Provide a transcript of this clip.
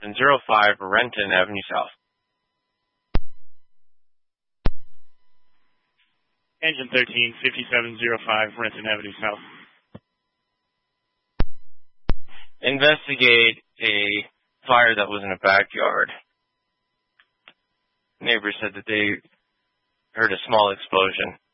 Renton Avenue South. Engine 13, 5705 Renton Avenue South. Investigate a fire that was in a backyard. Neighbors said that they heard a small explosion.